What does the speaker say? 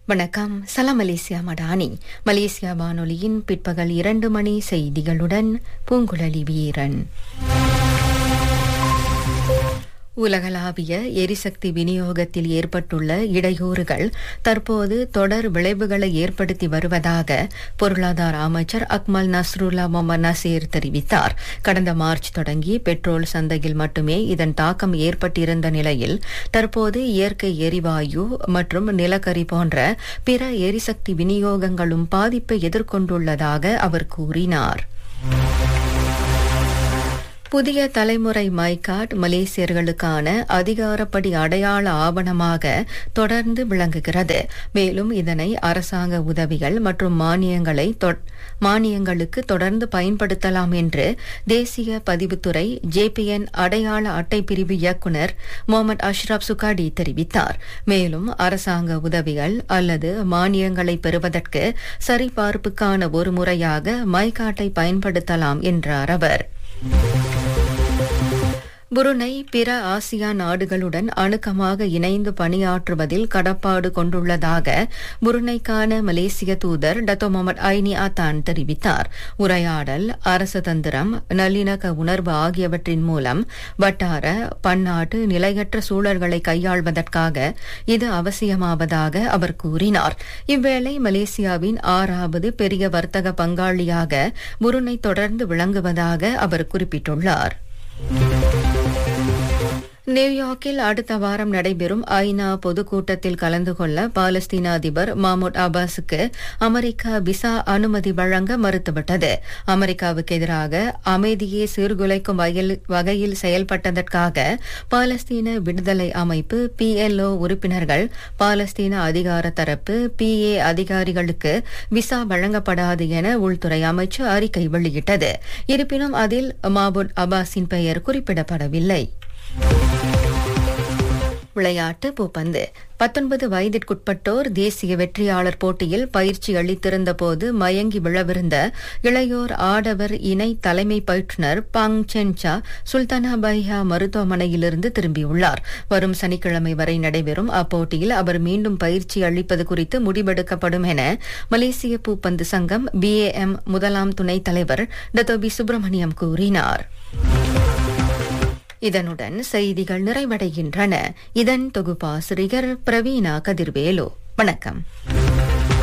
வணக்கம். சலாம் Malaysia Madani. Malaysia வானொலியின் பிற்பகல் 2 மணி செய்திகளுடன் பூங்குழலி வீரன். உலகளாவிய எரிசக்தி விநியோகத்தில் ஏற்பட்டுள்ள இடையூறுகள் தற்போது தொடர் விளைவுகளை ஏற்படுத்தி வருவதாக பொருளாதார அமைச்சர் அக்மல் நஸ்ருல்லா முகமது நசீர் தெரிவித்தார். கடந்த மார்ச் தொடங்கி பெட்ரோல் சந்தையில் மட்டுமே இதன் தாக்கம் ஏற்பட்டிருந்த நிலையில் தற்போது இயற்கை எரிவாயு மற்றும் நிலக்கரி போன்ற பிற எரிசக்தி விநியோகங்களும் பாதிப்பை எதிர்கொண்டுள்ளதாக அவர் கூறினார். புதிய தலைமுறை மைகாட் மலேசியர்களுக்கான அதிகாரப்படி அடையாள ஆவணமாக தொடர்ந்து விளங்குகிறது. மேலும் இதனை அரசாங்க உதவிகள் மற்றும் மானியங்களுக்கு தொடர்ந்து பயன்படுத்தலாம் என்று தேசிய பதிவுத்துறை JPN அடையாள அட்டை பிரிவு இயக்குநர் முகமது அஷ்ரப் சுகாடி தெரிவித்தார். மேலும் அரசாங்க உதவிகள் அல்லது மானியங்களை பெறுவதற்கு சரிபார்ப்புக்கான ஒரு முறையாக மைகாட்டை பயன்படுத்தலாம் என்றார் அவர். புருனை பிற ஆசியான் நாடுகளுடன் அணுக்கமாக இணைந்து பணியாற்றுவதில் கடப்பாடு கொண்டுள்ளதாக புருனைக்கான மலேசிய தூதர் டத்தோ முகமது ஐனி ஆத்தான் தெரிவித்தார். உரையாடல், அரசு தந்திரம், நல்லிணக்க உணர்வு ஆகியவற்றின் மூலம் வட்டார பன்னாட்டு நிலையற்ற சூழல்களை கையாள்வதற்காக இது அவசியமாவதாக அவர் கூறினார். இவ்வேளை மலேசியாவின் 6வது பெரிய வர்த்தக பங்காளியாக புருனை தொடர்ந்து விளங்குவதாக அவர் குறிப்பிட்டுள்ளார். நியூயார்க்கில் அடுத்த வாரம் நடைபெறும் ஐநா பொதுக்கூட்டத்தில் கலந்து கொள்ள பாலஸ்தீன அதிபர் மஹ்மூத் அப்பாஸுக்கு அமெரிக்கா விசா அனுமதி வழங்க மறுத்துவிட்டது. அமெரிக்காவுக்கு எதிராக அமைதியை சீர்குலைக்கும் வகையில் செயல்பட்டதற்காக பாலஸ்தீன விடுதலை அமைப்பு PLO உறுப்பினர்கள், பாலஸ்தீன அதிகார தரப்பு PA அதிகாரிகளுக்கு விசா வழங்கப்படாது என உள்துறை அமைச்சு அறிக்கை வெளியிட்டது. இருப்பினும் அதில் மஹ்மூத் அப்பாஸின் பெயர் குறிப்பிடப்படவில்லை. விளையாட்டு. பூப்பந்து. 19 வயதிற்குட்பட்டோர் தேசிய வெற்றியாளர் போட்டியில் பயிற்சி அளித்திருந்த போது மயங்கி விழவிருந்த இளையோர் ஆடவர் இணை தலைமை பயிற்றுநர் பாங் சென்சா சுல்தானா பைஹா மருத்துவமனையிலிருந்து திரும்பியுள்ளார். வரும் சனிக்கிழமை வரை நடைபெறும் அப்போட்டியில் அவர் மீண்டும் பயிற்சி அளிப்பது குறித்து முடிவெடுக்கப்படும் என மலேசிய பூப்பந்து சங்கம் BAM முதலாம் துணைத் தலைவர் டத்தோபி சுப்பிரமணியம் கூறினார். இதனுடன் செய்திகள் நிறைவடைகின்றன. இதன் தொகுப்பாசிரியர் பிரவீணா கதிர்வேலு. வணக்கம்.